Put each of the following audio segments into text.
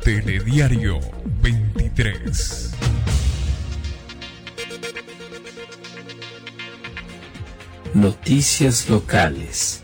Telediario 23. Noticias locales.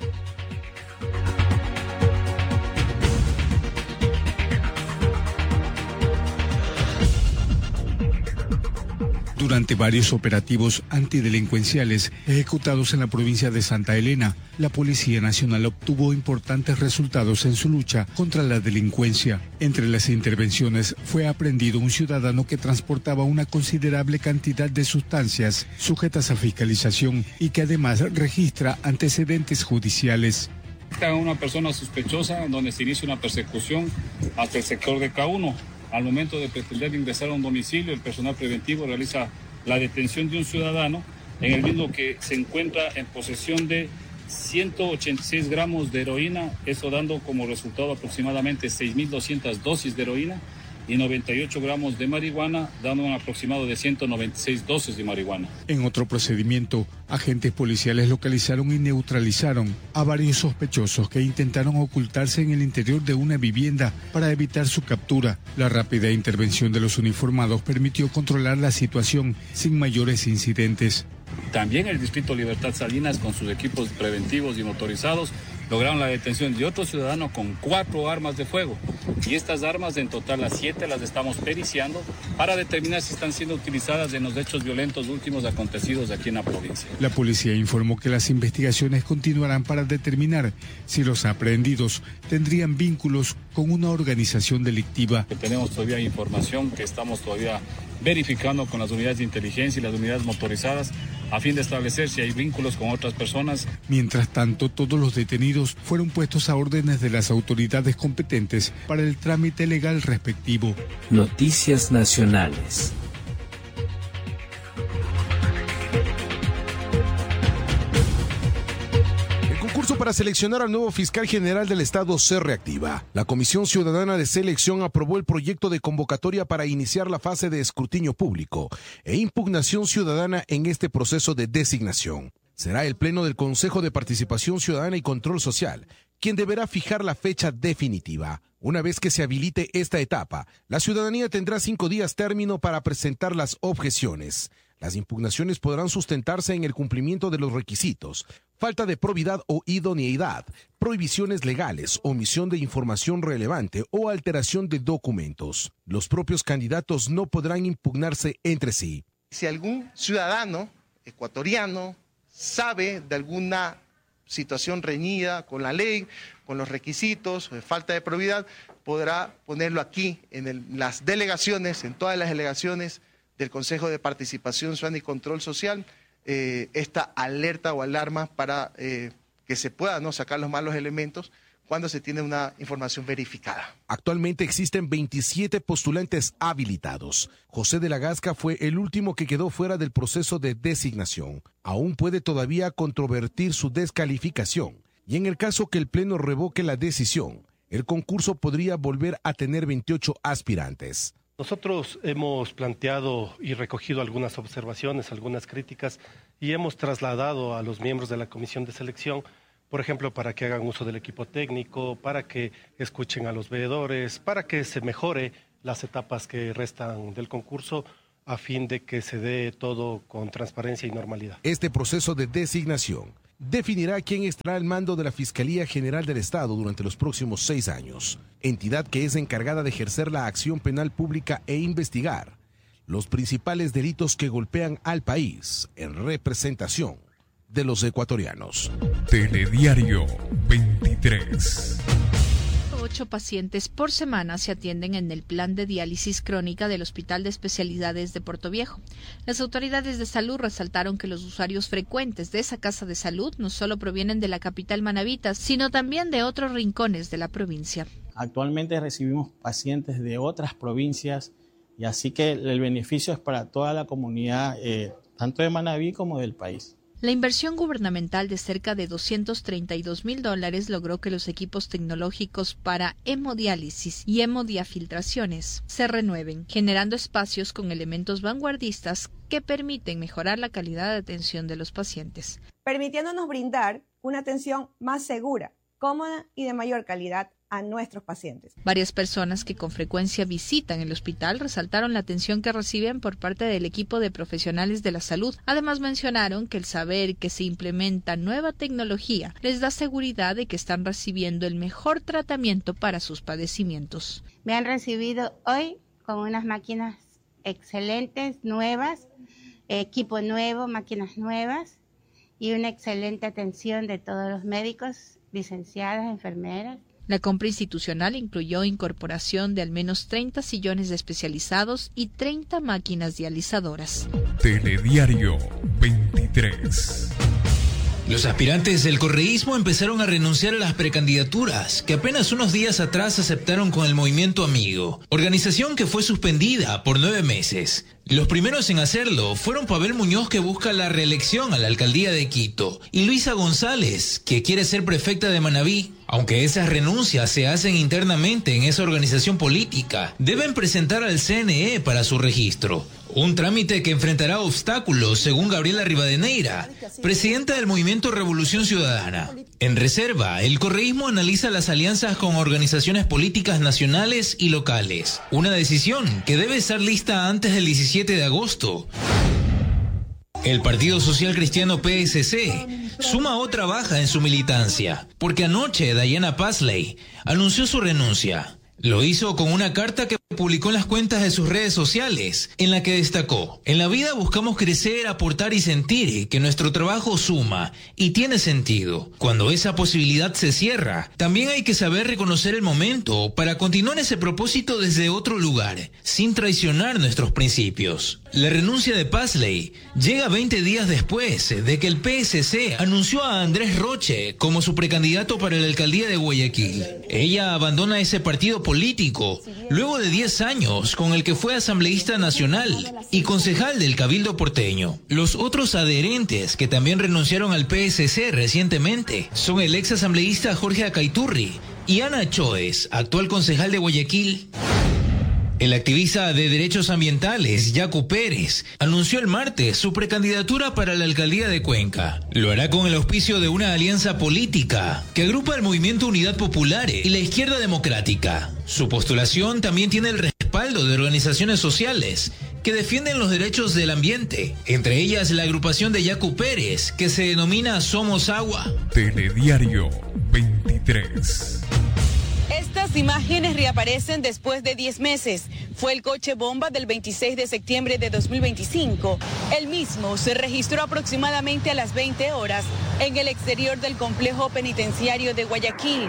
Durante varios operativos antidelincuenciales ejecutados en la provincia de Santa Elena, la Policía Nacional obtuvo importantes resultados en su lucha contra la delincuencia. Entre las intervenciones fue aprehendido un ciudadano que transportaba una considerable cantidad de sustancias sujetas a fiscalización y que además registra antecedentes judiciales. Una persona sospechosa donde se inicia una persecución hasta el sector de K1. Al momento de pretender ingresar a un domicilio, el personal preventivo realiza la detención de un ciudadano, en el mismo que se encuentra en posesión de 186 gramos de heroína, eso dando como resultado aproximadamente 6.200 dosis de heroína y 98 gramos de marihuana, dando un aproximado de 196 dosis de marihuana. En otro procedimiento, agentes policiales localizaron y neutralizaron a varios sospechosos que intentaron ocultarse en el interior de una vivienda para evitar su captura. La rápida intervención de los uniformados permitió controlar la situación sin mayores incidentes. También el Distrito Libertad Salinas, con sus equipos preventivos y motorizados, lograron la detención de otro ciudadano con 4 armas de fuego. Y estas armas, en total las 7, las estamos periciando para determinar si están siendo utilizadas en los hechos violentos últimos acontecidos aquí en la provincia. La policía informó que las investigaciones continuarán para determinar si los aprehendidos tendrían vínculos con una organización delictiva. Tenemos todavía información que estamos todavía verificando con las unidades de inteligencia y las unidades motorizadas a fin de establecer si hay vínculos con otras personas. Mientras tanto, todos los detenidos fueron puestos a órdenes de las autoridades competentes para el trámite legal respectivo. Noticias nacionales. Para seleccionar al nuevo fiscal general del Estado se reactiva. La Comisión Ciudadana de Selección aprobó el proyecto de convocatoria para iniciar la fase de escrutinio público e impugnación ciudadana en este proceso de designación. Será el Pleno del Consejo de Participación Ciudadana y Control Social quien deberá fijar la fecha definitiva. Una vez que se habilite esta etapa, la ciudadanía tendrá 5 días término para presentar las objeciones. Las impugnaciones podrán sustentarse en el cumplimiento de los requisitos, falta de probidad o idoneidad, prohibiciones legales, omisión de información relevante o alteración de documentos. Los propios candidatos no podrán impugnarse entre sí. Si algún ciudadano ecuatoriano sabe de alguna situación reñida con la ley, con los requisitos, falta de probidad, podrá ponerlo aquí en las delegaciones, en todas las delegaciones del Consejo de Participación Ciudadana y Control Social, esta alerta o alarma para que se puedan sacar los malos elementos cuando se tiene una información verificada. Actualmente existen 27 postulantes habilitados. José de la Gasca fue el último que quedó fuera del proceso de designación. Aún puede todavía controvertir su descalificación. Y en el caso que el Pleno revoque la decisión, el concurso podría volver a tener 28 aspirantes. Nosotros hemos planteado y recogido algunas observaciones, algunas críticas y hemos trasladado a los miembros de la Comisión de Selección, por ejemplo, para que hagan uso del equipo técnico, para que escuchen a los veedores, para que se mejore las etapas que restan del concurso a fin de que se dé todo con transparencia y normalidad. Este proceso de designación definirá quién estará al mando de la Fiscalía General del Estado durante los próximos 6 años, entidad que es encargada de ejercer la acción penal pública e investigar los principales delitos que golpean al país en representación de los ecuatorianos. Telediario 23. 8 pacientes por semana se atienden en el plan de diálisis crónica del Hospital de Especialidades de Portoviejo. Las autoridades de salud resaltaron que los usuarios frecuentes de esa casa de salud no solo provienen de la capital manabita, sino también de otros rincones de la provincia. Actualmente recibimos pacientes de otras provincias y así que el beneficio es para toda la comunidad, tanto de Manabí como del país. La inversión gubernamental de cerca de $232,000 logró que los equipos tecnológicos para hemodiálisis y hemodiafiltraciones se renueven, generando espacios con elementos vanguardistas que permiten mejorar la calidad de atención de los pacientes, permitiéndonos brindar una atención más segura, cómoda y de mayor calidad a nuestros pacientes. Varias personas que con frecuencia visitan el hospital resaltaron la atención que reciben por parte del equipo de profesionales de la salud. Además mencionaron que el saber que se implementa nueva tecnología les da seguridad de que están recibiendo el mejor tratamiento para sus padecimientos. Me han recibido hoy con unas máquinas excelentes, nuevas, equipo nuevo, máquinas nuevas y una excelente atención de todos los médicos, licenciadas, enfermeras. La compra institucional incluyó incorporación de al menos 30 sillones especializados y 30 máquinas dializadoras. Telediario 23. Los aspirantes del correísmo empezaron a renunciar a las precandidaturas que apenas unos días atrás aceptaron con el Movimiento Amigo, organización que fue suspendida por 9 meses. Los primeros en hacerlo fueron Pavel Muñoz, que busca la reelección a la alcaldía de Quito, y Luisa González, que quiere ser prefecta de Manabí. Aunque esas renuncias se hacen internamente en esa organización política, deben presentar al CNE para su registro. Un trámite que enfrentará obstáculos, según Gabriela Rivadeneira, presidenta del Movimiento Revolución Ciudadana. En reserva, el correísmo analiza las alianzas con organizaciones políticas nacionales y locales. Una decisión que debe estar lista antes del 17 de agosto. El Partido Social Cristiano PSC suma otra baja en su militancia, porque anoche Diana Pasley anunció su renuncia. Lo hizo con una carta que publicó en las cuentas de sus redes sociales, en la que destacó: en la vida buscamos crecer, aportar y sentir que nuestro trabajo suma y tiene sentido. Cuando esa posibilidad se cierra, también hay que saber reconocer el momento para continuar ese propósito desde otro lugar, sin traicionar nuestros principios. La renuncia de Pasley llega 20 días después de que el PSC anunció a Andrés Roche como su precandidato para la alcaldía de Guayaquil. Ella abandona ese partido político luego de 10 años con el que fue asambleísta nacional y concejal del Cabildo porteño. Los otros adherentes que también renunciaron al PSC recientemente son el ex asambleísta Jorge Acaiturri y Ana Choes, actual concejal de Guayaquil. El activista de derechos ambientales, Yacu Pérez, anunció el martes su precandidatura para la alcaldía de Cuenca. Lo hará con el auspicio de una alianza política que agrupa el Movimiento Unidad Popular y la Izquierda Democrática. Su postulación también tiene el respaldo de organizaciones sociales que defienden los derechos del ambiente, entre ellas la agrupación de Yacu Pérez, que se denomina Somos Agua. Telediario 23. Estas imágenes reaparecen después de 10 meses. Fue el coche bomba del 26 de septiembre de 2025. El mismo se registró aproximadamente a las 20 horas en el exterior del complejo penitenciario de Guayaquil.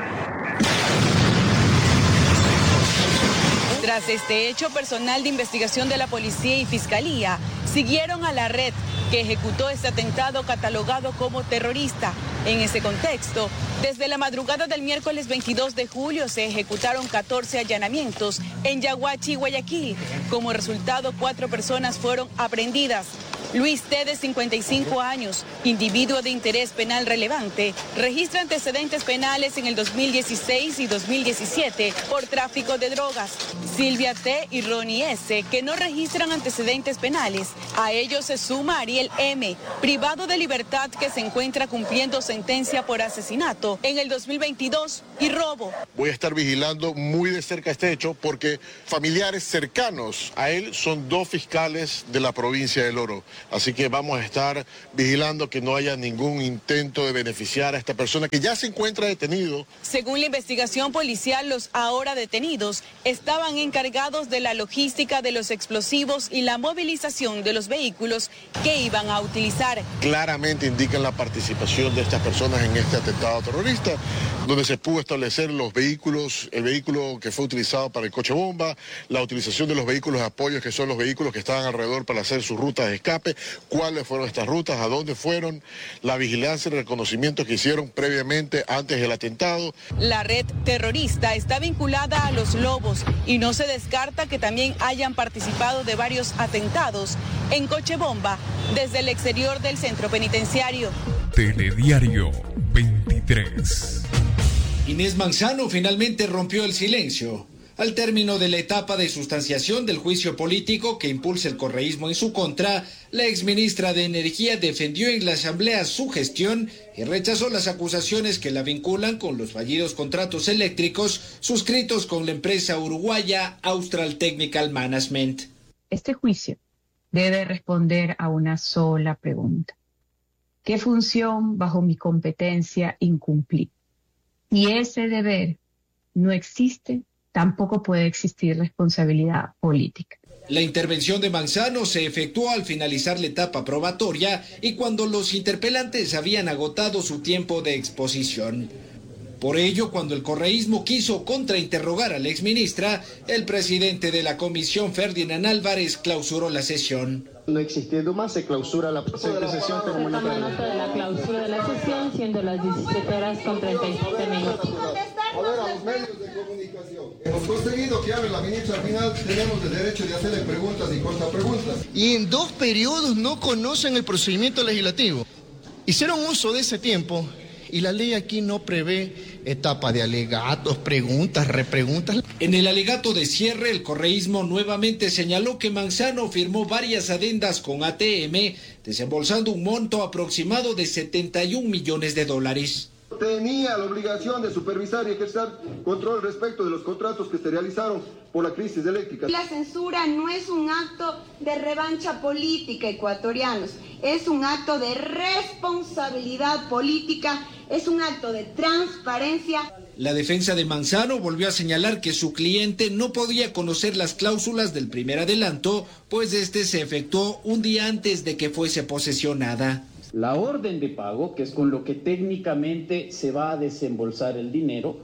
Tras este hecho, personal de investigación de la policía y fiscalía siguieron a la red que ejecutó este atentado catalogado como terrorista. En ese contexto, desde la madrugada del miércoles 22 de julio se ejecutaron 14 allanamientos en Yaguachi, Guayaquil. Como resultado, 4 personas fueron aprehendidas. Luis T., de 55 años, individuo de interés penal relevante, registra antecedentes penales en el 2016 y 2017 por tráfico de drogas. Silvia T. y Ronnie S., que no registran antecedentes penales. A ellos se suma Ariel M., privado de libertad, que se encuentra cumpliendo sentencia por asesinato en el 2022 y robo. Voy a estar vigilando muy de cerca este hecho porque familiares cercanos a él son 2 fiscales de la provincia del Oro. Así que vamos a estar vigilando que no haya ningún intento de beneficiar a esta persona que ya se encuentra detenido. Según la investigación policial, los ahora detenidos estaban encargados de la logística de los explosivos y la movilización de los vehículos que iban a utilizar. Claramente indican la participación de estas personas en este atentado terrorista, donde se pudo establecer los vehículos, el vehículo que fue utilizado para el coche bomba, la utilización de los vehículos de apoyo, que son los vehículos que estaban alrededor para hacer sus rutas de escape, cuáles fueron estas rutas, a dónde fueron, la vigilancia y el reconocimiento que hicieron previamente antes del atentado. La red terrorista está vinculada a los Lobos y no se descarta que también hayan participado de varios atentados en coche bomba desde el exterior del centro penitenciario. Telediario 23. Inés Manzano finalmente rompió el silencio Al término de la etapa de sustanciación del juicio político que impulsa el correísmo en su contra, la exministra de Energía defendió en la Asamblea su gestión y rechazó las acusaciones que la vinculan con los fallidos contratos eléctricos suscritos con la empresa uruguaya Austral Technical Management. Este juicio debe responder a una sola pregunta. ¿Qué función bajo mi competencia incumplí? Si ese deber no existe, tampoco puede existir responsabilidad política. La intervención de Manzano se efectuó al finalizar la etapa probatoria y cuando los interpelantes habían agotado su tiempo de exposición. Por ello, cuando el correísmo quiso contrainterrogar a la exministra, el presidente de la comisión, Ferdinand Álvarez, clausuró la sesión. No existiendo más, se clausura la sesión. Toma nota de la clausura de la sesión, siendo las 17:37. A ver, a los medios de comunicación. Hemos conseguido que hable la ministra, al final tenemos el derecho de hacerle preguntas y contrapreguntas. Y en 2 periodos no conocen el procedimiento legislativo. Hicieron uso de ese tiempo y la ley aquí no prevé etapa de alegatos, preguntas, repreguntas. En el alegato de cierre, el correísmo nuevamente señaló que Manzano firmó varias adendas con ATM, desembolsando un monto aproximado de $71 millones. Tenía la obligación de supervisar y ejercer control respecto de los contratos que se realizaron por la crisis eléctrica. La censura no es un acto de revancha política, ecuatorianos, es un acto de responsabilidad política, es un acto de transparencia. La defensa de Manzano volvió a señalar que su cliente no podía conocer las cláusulas del primer adelanto, pues este se efectuó un día antes de que fuese posesionada. La orden de pago, que es con lo que técnicamente se va a desembolsar el dinero,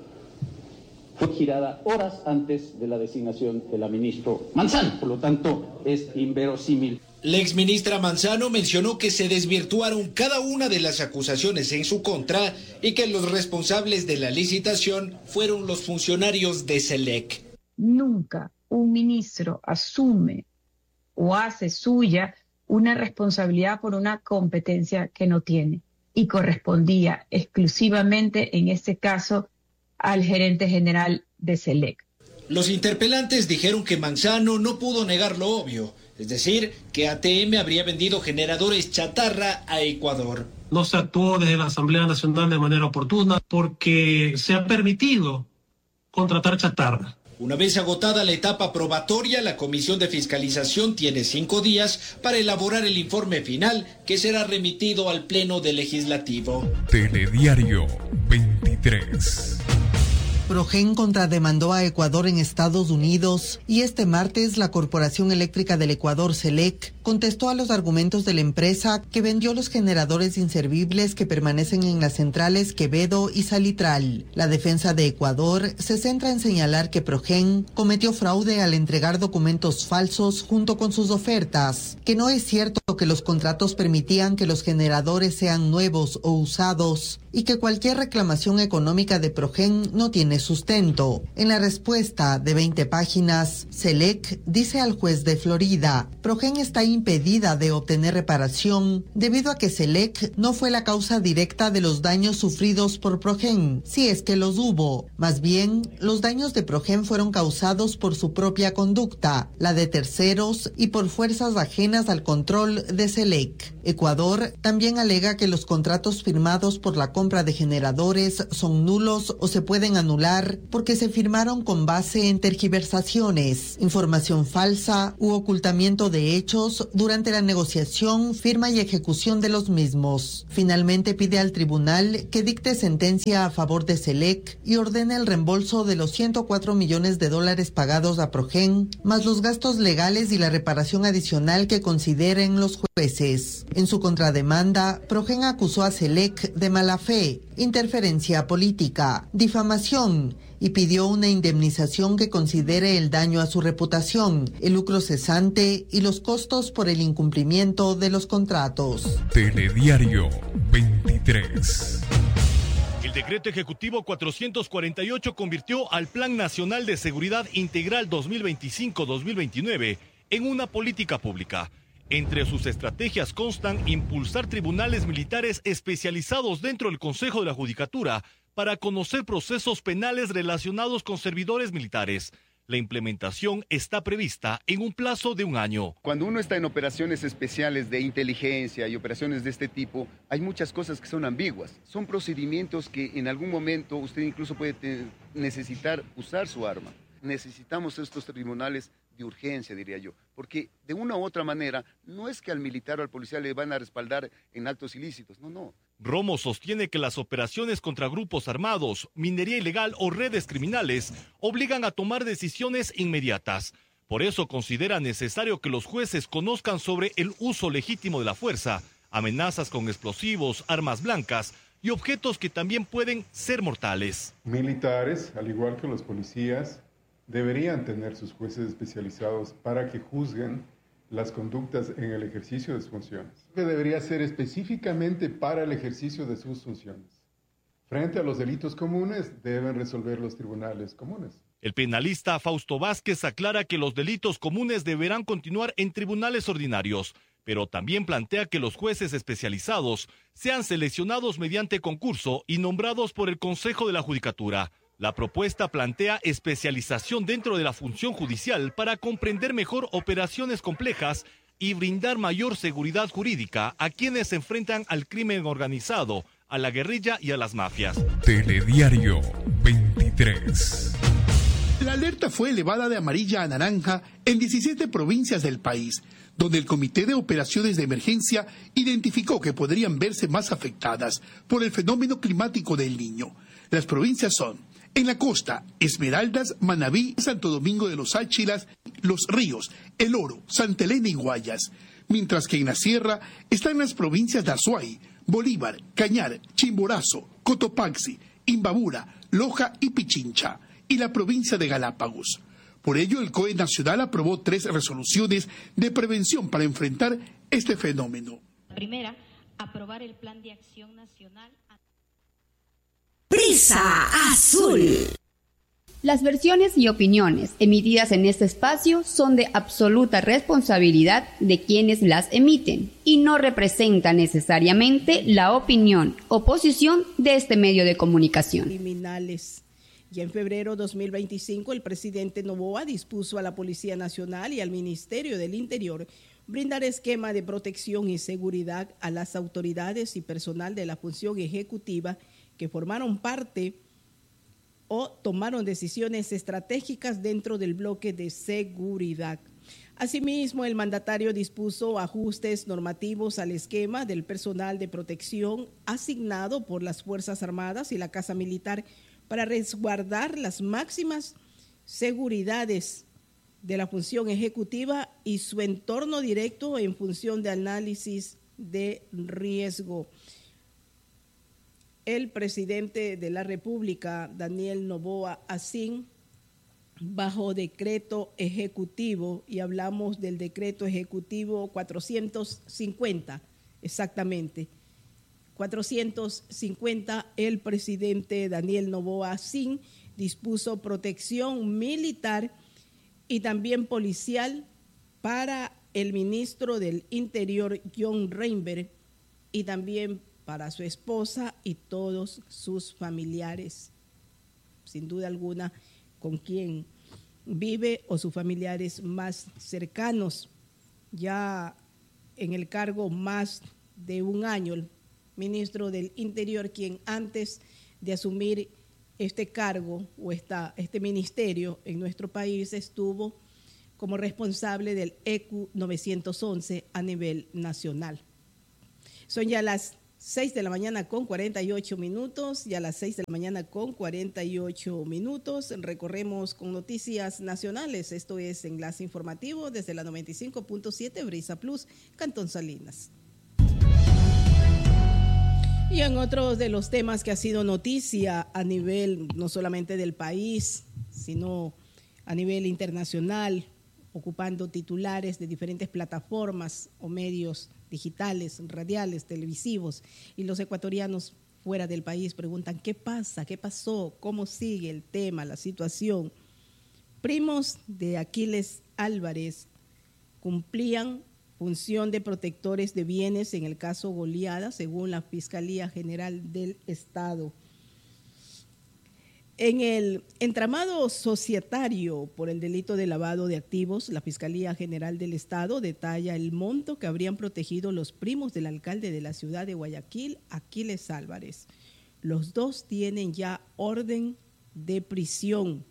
fue girada horas antes de la designación de la ministra Manzano. Por lo tanto, es inverosímil. La exministra Manzano mencionó que se desvirtuaron cada una de las acusaciones en su contra y que los responsables de la licitación fueron los funcionarios de SELEC. Nunca un ministro asume o hace suya una responsabilidad por una competencia que no tiene y correspondía exclusivamente, en este caso, al gerente general de SELEC. Los interpelantes dijeron que Manzano no pudo negar lo obvio, es decir, que ATM habría vendido generadores chatarra a Ecuador. No se actuó desde la Asamblea Nacional de manera oportuna porque se ha permitido contratar chatarra. Una vez agotada la etapa probatoria, la Comisión de Fiscalización tiene 5 días para elaborar el informe final que será remitido al Pleno del Legislativo. Telediario 23. Progen contrademandó a Ecuador en Estados Unidos y este martes la Corporación Eléctrica del Ecuador, SELEC, contestó a los argumentos de la empresa que vendió los generadores inservibles que permanecen en las centrales Quevedo y Salitral. La defensa de Ecuador se centra en señalar que Progen cometió fraude al entregar documentos falsos junto con sus ofertas, que no es cierto que los contratos permitían que los generadores sean nuevos o usados y que cualquier reclamación económica de Progen no tiene sustento. En la respuesta de 20 páginas, SELEC dice al juez de Florida, Progen está impedida de obtener reparación debido a que SELEC no fue la causa directa de los daños sufridos por Progen, si es que los hubo. Más bien, los daños de Progen fueron causados por su propia conducta, la de terceros y por fuerzas ajenas al control de SELEC. Ecuador también alega que los contratos firmados por la compra de generadores son nulos o se pueden anular porque se firmaron con base en tergiversaciones, información falsa u ocultamiento de hechos durante la negociación, firma y ejecución de los mismos. Finalmente pide al tribunal que dicte sentencia a favor de SELEC y ordene el reembolso de los $104 millones pagados a Progen, más los gastos legales y la reparación adicional que consideren los jueces. En su contrademanda, Progen acusó a SELEC de mala fe, interferencia política, difamación y pidió una indemnización que considere el daño a su reputación, el lucro cesante y los costos por el incumplimiento de los contratos. Telediario 23. El decreto ejecutivo 448 convirtió al Plan Nacional de Seguridad Integral 2025-2029 en una política pública. Entre sus estrategias constan impulsar tribunales militares especializados dentro del Consejo de la Judicatura para conocer procesos penales relacionados con servidores militares, La implementación está prevista en un plazo de 1 año. Cuando uno está en operaciones especiales de inteligencia y operaciones de este tipo, hay muchas cosas que son ambiguas. Son procedimientos que en algún momento usted incluso puede necesitar usar su arma. Necesitamos estos tribunales de urgencia, diría yo, porque de una u otra manera no es que al militar o al policía le van a respaldar en actos ilícitos, no. Romo sostiene que las operaciones contra grupos armados, minería ilegal o redes criminales obligan a tomar decisiones inmediatas. Por eso considera necesario que los jueces conozcan sobre el uso legítimo de la fuerza, amenazas con explosivos, armas blancas y objetos que también pueden ser mortales. Militares, al igual que los policías, deberían tener sus jueces especializados para que juzguen las conductas en el ejercicio de sus funciones. Que debería ser específicamente para el ejercicio de sus funciones. Frente a los delitos comunes, deben resolver los tribunales comunes. El penalista Fausto Vázquez aclara que los delitos comunes deberán continuar en tribunales ordinarios, pero también plantea que los jueces especializados sean seleccionados mediante concurso y nombrados por el Consejo de la Judicatura. La propuesta plantea especialización dentro de la función judicial para comprender mejor operaciones complejas y brindar mayor seguridad jurídica a quienes se enfrentan al crimen organizado, a la guerrilla y a las mafias. Telediario 23. La alerta fue elevada de amarilla a naranja en 17 provincias del país, donde el Comité de Operaciones de Emergencia identificó que podrían verse más afectadas por el fenómeno climático del Niño. Las provincias son: en la costa, Esmeraldas, Manabí, Santo Domingo de los Áchilas, Los Ríos, El Oro, Santa Elena y Guayas. Mientras que en la sierra están las provincias de Azuay, Bolívar, Cañar, Chimborazo, Cotopaxi, Imbabura, Loja y Pichincha, y la provincia de Galápagos. Por ello, el COE Nacional aprobó 3 resoluciones de prevención para enfrentar este fenómeno. Primera, aprobar el Plan de Acción Nacional. Brisa Azul. Las versiones y opiniones emitidas en este espacio son de absoluta responsabilidad de quienes las emiten y no representan necesariamente la opinión o posición de este medio de comunicación. Criminales. Ya en febrero 2025, el presidente Noboa dispuso a la Policía Nacional y al Ministerio del Interior brindar esquema de protección y seguridad a las autoridades y personal de la función ejecutiva que formaron parte o tomaron decisiones estratégicas dentro del bloque de seguridad. Asimismo, el mandatario dispuso ajustes normativos al esquema del personal de protección asignado por las Fuerzas Armadas y la Casa Militar para resguardar las máximas seguridades de la función ejecutiva y su entorno directo en función de análisis de riesgo. El presidente de la República, Daniel Noboa Asín, bajo decreto ejecutivo, y hablamos del decreto ejecutivo 450, exactamente, 450, el presidente Daniel Noboa Asín dispuso protección militar y también policial para el ministro del Interior, John Reinberg, y también para su esposa y todos sus familiares, sin duda alguna, con quien vive o sus familiares más cercanos. Ya en el cargo más de 1 año, el ministro del Interior, quien antes de asumir este cargo o este ministerio en nuestro país estuvo como responsable del ECU 911 a nivel nacional. Son ya las 6 de la mañana con 48 minutos, y a las 6 de la mañana con 48 minutos recorremos con noticias nacionales. Esto es Enlace Informativo desde la 95.7 Brisa Plus, Cantón Salinas. Y en otros de los temas que ha sido noticia a nivel no solamente del país, sino a nivel internacional, ocupando titulares de diferentes plataformas o medios digitales, radiales, televisivos, y los ecuatorianos fuera del país preguntan ¿qué pasa? ¿Qué pasó? ¿Cómo sigue el tema, la situación? Primos de Aquiles Álvarez cumplían función de protectores de bienes en el caso Goliada, según la Fiscalía General del Estado. En el entramado societario por el delito de lavado de activos, la Fiscalía General del Estado detalla el monto que habrían protegido los primos del alcalde de la ciudad de Guayaquil, Aquiles Álvarez. Los dos tienen ya orden de prisión.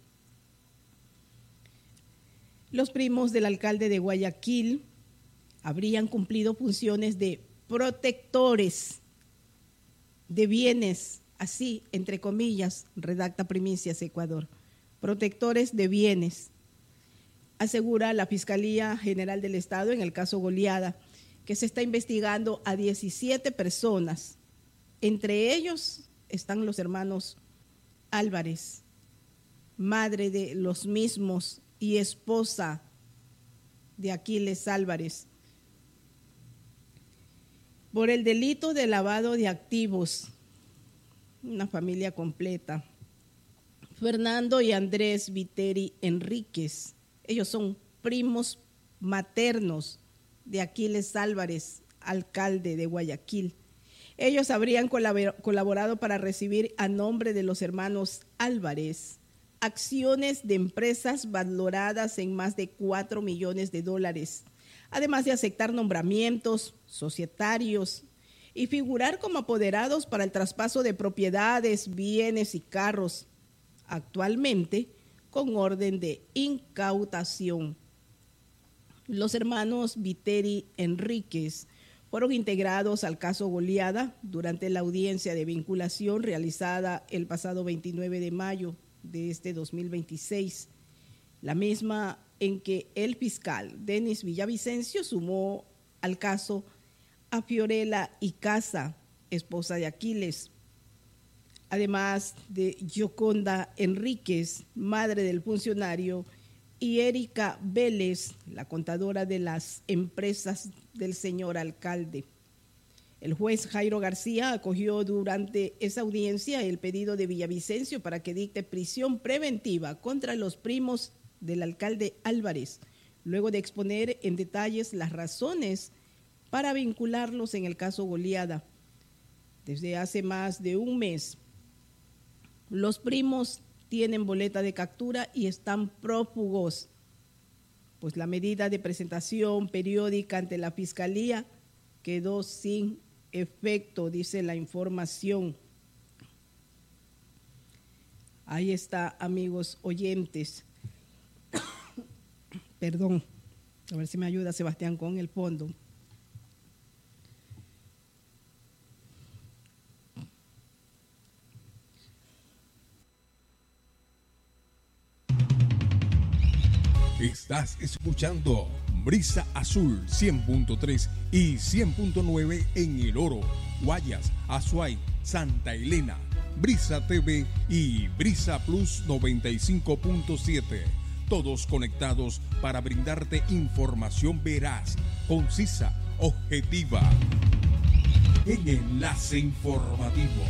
Los primos del alcalde de Guayaquil habrían cumplido funciones de protectores de bienes, así, entre comillas, redacta Primicias Ecuador, protectores de bienes, asegura la Fiscalía General del Estado en el caso Goliada, que se está investigando a 17 personas. Entre ellos están los hermanos Álvarez, madre de los mismos y esposa de Aquiles Álvarez, por el delito de lavado de activos, una familia completa. Fernando y Andrés Viteri Enríquez, ellos son primos maternos de Aquiles Álvarez, alcalde de Guayaquil. Ellos habrían colaborado para recibir a nombre de los hermanos Álvarez acciones de empresas valoradas en más de 4 millones de dólares, además de aceptar nombramientos societarios y figurar como apoderados para el traspaso de propiedades, bienes y carros, actualmente con orden de incautación. Los hermanos Viteri Enríquez fueron integrados al caso Goliada durante la audiencia de vinculación realizada el pasado 29 de mayo de este 2026, la misma en que el fiscal Denis Villavicencio sumó al caso a Fiorella Icaza, esposa de Aquiles, además de Yoconda Enríquez, madre del funcionario, y Erika Vélez, la contadora de las empresas del señor alcalde. El juez Jairo García acogió durante esa audiencia el pedido de Villavicencio para que dicte prisión preventiva contra los primos del alcalde Álvarez, luego de exponer en detalles las razones para vincularlos en el caso Goliada. Desde hace más de un mes, los primos tienen boleta de captura y están prófugos, pues la medida de presentación periódica ante la Fiscalía quedó sin efecto, dice la información. Ahí está, amigos oyentes. Perdón, a ver si me ayuda Sebastián con el fondo. Estás escuchando Brisa Azul 100.3 y 100.9 en El Oro, Guayas, Azuay, Santa Elena, Brisa TV y Brisa Plus 95.7. Todos conectados para brindarte información veraz, concisa, objetiva. En Enlace Informativo.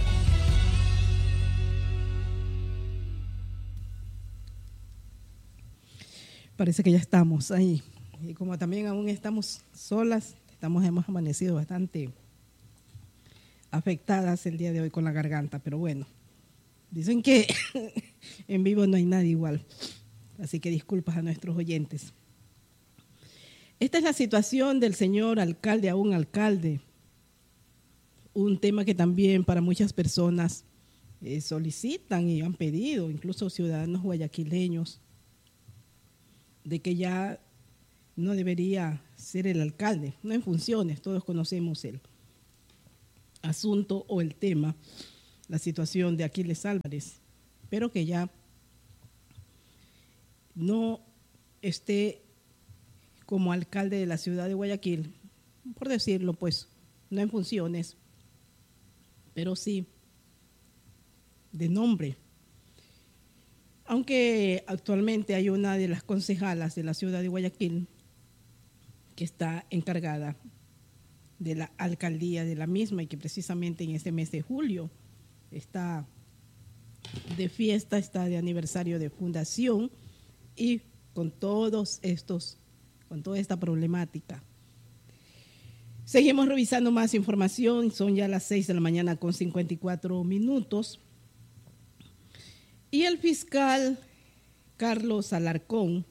Parece que ya estamos ahí. Y como también aún estamos solas, hemos amanecido bastante afectadas el día de hoy con la garganta, pero bueno, dicen que en vivo no hay nadie igual, así que disculpas a nuestros oyentes. Esta es la situación del señor alcalde a un alcalde, un tema que también para muchas personas solicitan y han pedido, incluso ciudadanos guayaquileños, de que ya no debería ser el alcalde, no en funciones, todos conocemos el asunto o el tema, la situación de Aquiles Álvarez, pero que ya no esté como alcalde de la ciudad de Guayaquil, por decirlo pues, no en funciones, pero sí de nombre. Aunque actualmente hay una de las concejalas de la ciudad de Guayaquil que está encargada de la alcaldía de la misma y que precisamente en este mes de julio está de fiesta, está de aniversario de fundación y con toda esta problemática. Seguimos revisando más información, son ya las 6 de la mañana con 54 minutos. Y el fiscal Carlos Alarcón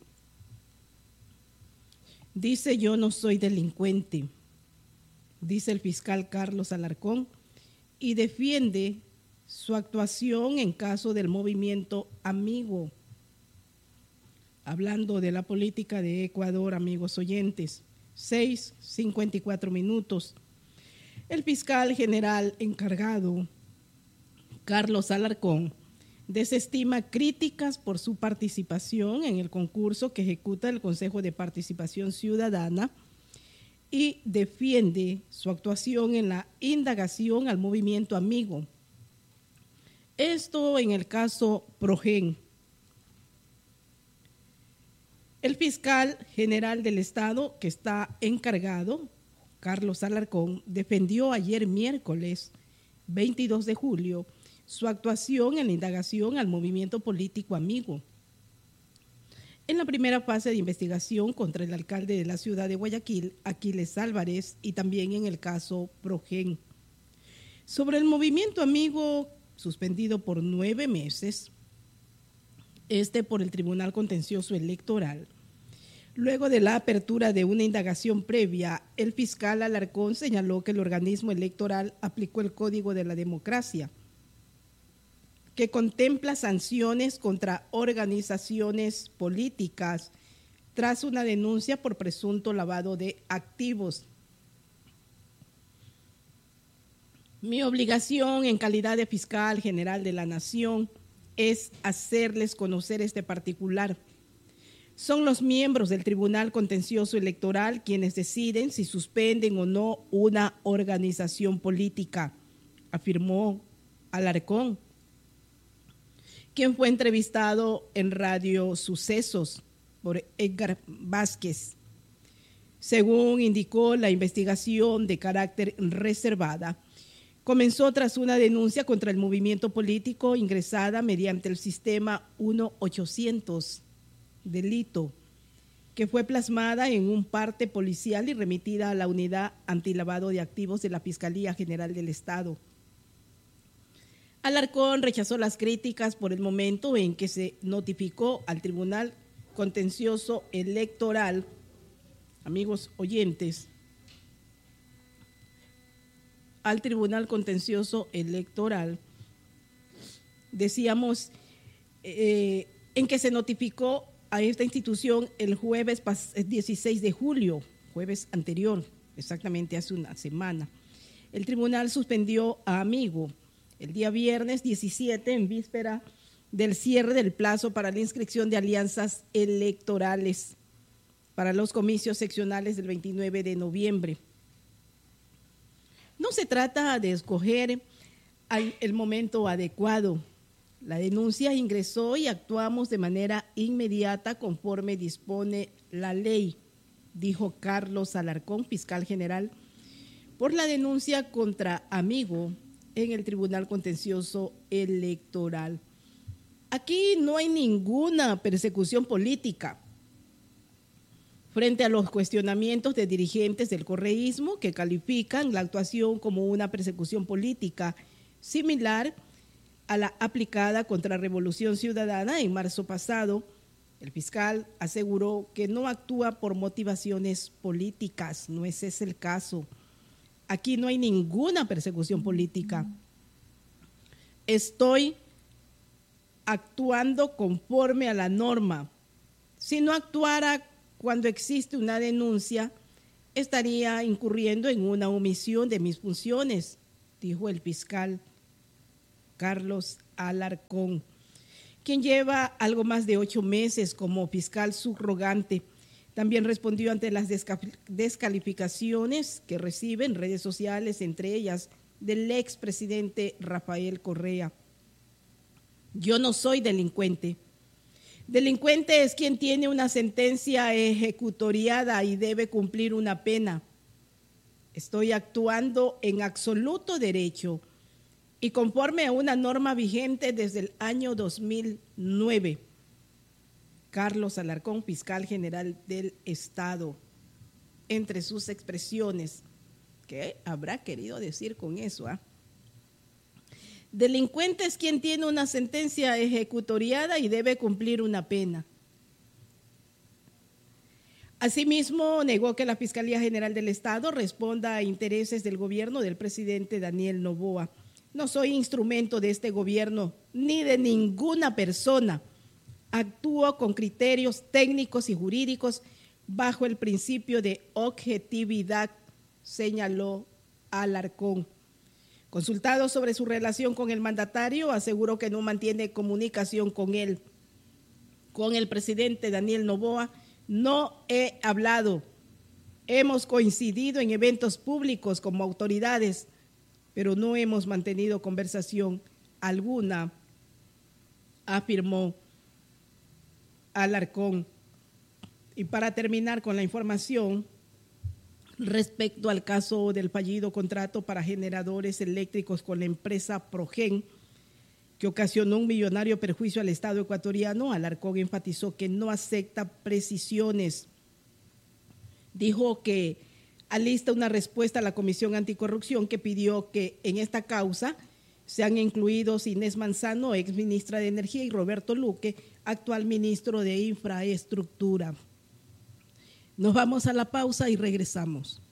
dice: yo no soy delincuente, dice el fiscal Carlos Alarcón, y defiende su actuación en caso del movimiento Amigo. Hablando de la política de Ecuador, amigos oyentes, 6:54 minutos. El fiscal general encargado, Carlos Alarcón, desestima críticas por su participación en el concurso que ejecuta el Consejo de Participación Ciudadana y defiende su actuación en la indagación al movimiento Amigo. Esto en el caso Progen. El fiscal general del Estado, que está encargado, Carlos Alarcón, defendió ayer miércoles 22 de julio su actuación en la indagación al movimiento político Amigo. En la primera fase de investigación contra el alcalde de la ciudad de Guayaquil, Aquiles Álvarez, y también en el caso Progen. Sobre el movimiento Amigo, suspendido por 9 meses, por el Tribunal Contencioso Electoral. Luego de la apertura de una indagación previa, el fiscal Alarcón señaló que el organismo electoral aplicó el Código de la Democracia, que contempla sanciones contra organizaciones políticas tras una denuncia por presunto lavado de activos. Mi obligación en calidad de fiscal general de la Nación es hacerles conocer este particular. Son los miembros del Tribunal Contencioso Electoral quienes deciden si suspenden o no una organización política, afirmó Alarcón, quien fue entrevistado en Radio Sucesos por Edgar Vázquez. Según indicó, la investigación de carácter reservada comenzó tras una denuncia contra el movimiento político ingresada mediante el sistema 1-800 delito, que fue plasmada en un parte policial y remitida a la Unidad Antilavado de Activos de la Fiscalía General del Estado. Alarcón rechazó las críticas por el momento en que se notificó al Tribunal Contencioso Electoral, amigos oyentes, al Tribunal Contencioso Electoral, decíamos, en que se notificó a esta institución el jueves 16 de julio, jueves anterior, exactamente hace una semana. El tribunal suspendió a Amigo el día viernes 17, en víspera del cierre del plazo para la inscripción de alianzas electorales para los comicios seccionales del 29 de noviembre. No se trata de escoger el momento adecuado. La denuncia ingresó y actuamos de manera inmediata conforme dispone la ley, dijo Carlos Alarcón, fiscal general, por la denuncia contra Amigo en el Tribunal Contencioso Electoral. Aquí no hay ninguna persecución política. Frente a los cuestionamientos de dirigentes del correísmo que califican la actuación como una persecución política similar a la aplicada contra Revolución Ciudadana en marzo pasado, el fiscal aseguró que no actúa por motivaciones políticas, no ese es el caso. Aquí no hay ninguna persecución política. Estoy actuando conforme a la norma. Si no actuara cuando existe una denuncia, estaría incurriendo en una omisión de mis funciones, dijo el fiscal Carlos Alarcón, quien lleva algo más de 8 meses como fiscal subrogante. También respondió ante las descalificaciones que recibe en redes sociales, entre ellas del expresidente Rafael Correa. Yo no soy delincuente. Delincuente es quien tiene una sentencia ejecutoriada y debe cumplir una pena. Estoy actuando en absoluto derecho y conforme a una norma vigente desde el año 2009. Carlos Alarcón, fiscal general del Estado, entre sus expresiones. ¿Qué habrá querido decir con eso? Delincuente es quien tiene una sentencia ejecutoriada y debe cumplir una pena. Asimismo, negó que la Fiscalía General del Estado responda a intereses del gobierno del presidente Daniel Noboa. No soy instrumento de este gobierno ni de ninguna persona. Actúo con criterios técnicos y jurídicos bajo el principio de objetividad, señaló Alarcón. Consultado sobre su relación con el mandatario, aseguró que no mantiene comunicación con él. Con el presidente Daniel Noboa no he hablado. Hemos coincidido en eventos públicos como autoridades, pero no hemos mantenido conversación alguna, afirmó Alarcón. Y para terminar con la información, respecto al caso del fallido contrato para generadores eléctricos con la empresa Progen, que ocasionó un millonario perjuicio al Estado ecuatoriano, Alarcón enfatizó que no acepta precisiones. Dijo que alista una respuesta a la Comisión Anticorrupción que pidió que en esta causa sean incluidos Inés Manzano, ex ministra de Energía, y Roberto Luque, actual ministro de Infraestructura. Nos vamos a la pausa y regresamos.